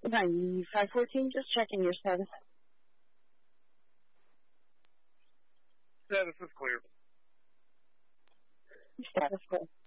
9514, just checking your status. Status is clear. Status clear.